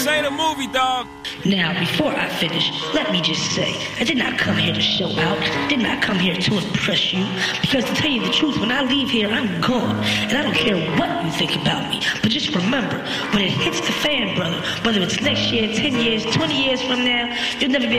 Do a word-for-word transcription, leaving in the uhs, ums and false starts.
This ain't a movie, dog. Now, before I finish, let me just say, I did not come here to show out, did not come here to impress you, because to tell you the truth, when I leave here, I'm gone, and I don't care what you think about me, but just remember, when it hits the fan, brother, whether it's next year, ten years, twenty years from now, you'll never be